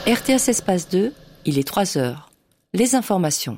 RTS Espace 2, il est 3 heures. Les informations.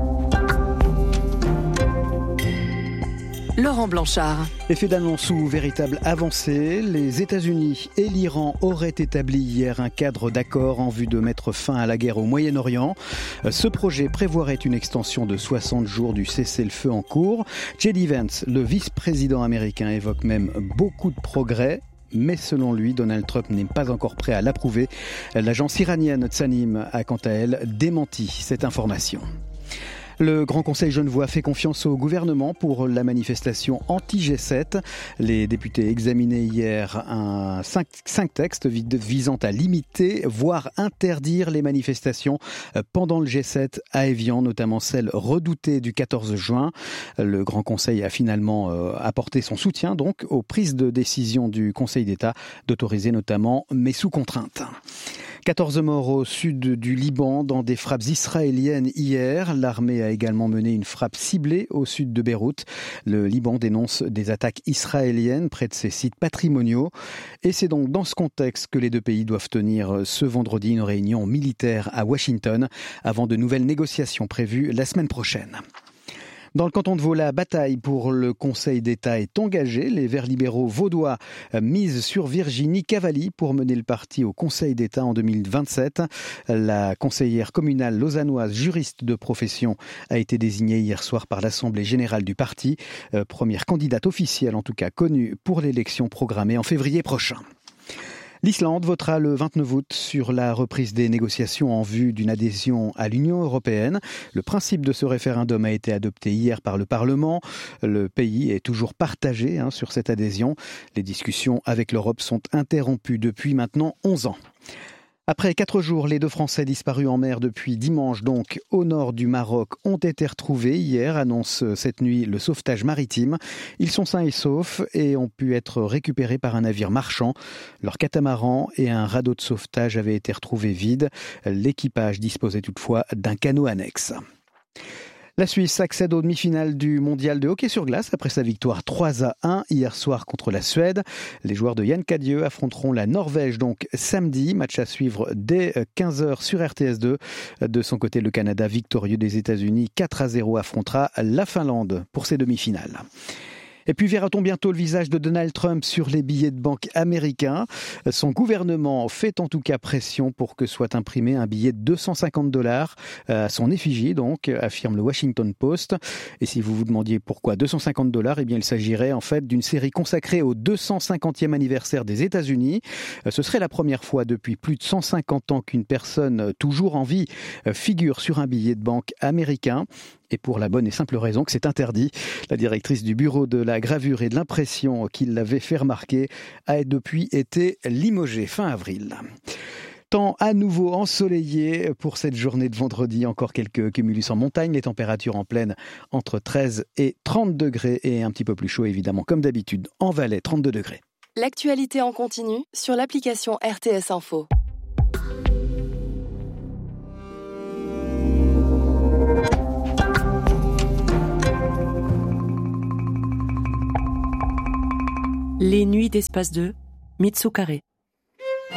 Laurent Blanchard. Effet d'annonce ou véritable avancée, les États-Unis et l'Iran auraient établi hier un cadre d'accord en vue de mettre fin à la guerre au Moyen-Orient. Ce projet prévoirait une extension de 60 jours du cessez-le-feu en cours. J.D. Vance, le vice-président américain, évoque même beaucoup de progrès. Mais selon lui, Donald Trump n'est pas encore prêt à l'approuver. L'agence iranienne Tsanim a quant à elle démenti cette information. Le Grand Conseil genevois fait confiance au gouvernement pour la manifestation anti-G7. Les députés examinaient hier cinq textes visant à limiter, voire interdire les manifestations pendant le G7 à Évian, notamment celle redoutée du 14 juin. Le Grand Conseil a finalement apporté son soutien donc aux prises de décision du Conseil d'État d'autoriser notamment, mais sous contrainte. 14 morts au sud du Liban dans des frappes israéliennes hier. L'armée a également mené une frappe ciblée au sud de Beyrouth. Le Liban dénonce des attaques israéliennes près de ses sites patrimoniaux. Et c'est donc dans ce contexte que les deux pays doivent tenir ce vendredi une réunion militaire à Washington avant de nouvelles négociations prévues la semaine prochaine. Dans le canton de Vaud, la bataille pour le Conseil d'État est engagée. Les Verts libéraux vaudois misent sur Virginie Cavalli pour mener le parti au Conseil d'État en 2027. La conseillère communale lausannoise, juriste de profession, a été désignée hier soir par l'Assemblée générale du parti. Première candidate officielle, en tout cas connue, pour l'élection programmée en février prochain. L'Islande votera le 29 août sur la reprise des négociations en vue d'une adhésion à l'Union européenne. Le principe de ce référendum a été adopté hier par le Parlement. Le pays est toujours partagé sur cette adhésion. Les discussions avec l'Europe sont interrompues depuis maintenant 11 ans. Après 4 jours, les 2 Français disparus en mer depuis dimanche, donc au nord du Maroc, ont été retrouvés hier, annonce cette nuit le sauvetage maritime. Ils sont sains et saufs et ont pu être récupérés par un navire marchand. Leur catamaran et un radeau de sauvetage avaient été retrouvés vides. L'équipage disposait toutefois d'un canot annexe. La Suisse accède aux demi-finales du mondial de hockey sur glace après sa victoire 3-1 hier soir contre la Suède. Les joueurs de Yann Cadieux affronteront la Norvège donc samedi. Match à suivre dès 15h sur RTS2. De son côté, le Canada, victorieux des États-Unis 4-0, affrontera la Finlande pour ses demi-finales. Et puis verra-t-on bientôt le visage de Donald Trump sur les billets de banque américains ? Son gouvernement fait en tout cas pression pour que soit imprimé un billet de $250 à son effigie, donc, affirme le Washington Post. Et si vous vous demandiez pourquoi $250, eh bien il s'agirait en fait d'une série consacrée au 250e anniversaire des États-Unis. Ce serait la première fois depuis plus de 150 ans qu'une personne toujours en vie figure sur un billet de banque américain. Et pour la bonne et simple raison que c'est interdit. La directrice du bureau de la gravure et de l'impression qui l'avait fait remarquer a depuis été limogée fin avril. Temps à nouveau ensoleillé pour cette journée de vendredi. Encore quelques cumulus en montagne. Les températures en plaine entre 13 et 30 degrés et un petit peu plus chaud évidemment comme d'habitude en Valais, 32 degrés. L'actualité en continu sur l'application RTS Info. Les nuits d'Espace 2, Mitsu Carré.